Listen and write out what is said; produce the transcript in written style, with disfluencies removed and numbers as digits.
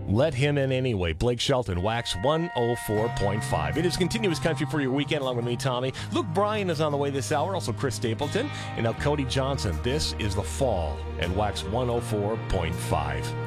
Let him in anyway. Blake Shelton, Wax 104.5. It is continuous country for your weekend, along with me, Tommy. Luke Bryan is on the way this hour, also Chris Stapleton, and now Cody Johnson. This is The Fall and Wax 104.5.